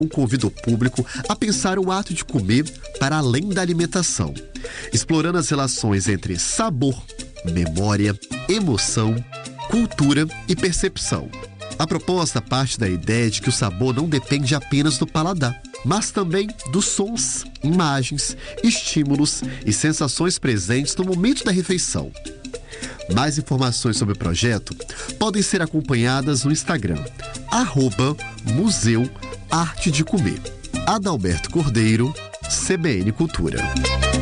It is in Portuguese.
Convida o público a pensar o ato de comer para além da alimentação, explorando as relações entre sabor, memória, emoção, cultura e percepção. A proposta parte da ideia de que o sabor não depende apenas do paladar, mas também dos sons, imagens, estímulos e sensações presentes no momento da refeição. Mais informações sobre o projeto podem ser acompanhadas no Instagram, @Museu Arte de Comer. Adalberto Cordeiro, CBN Cultura.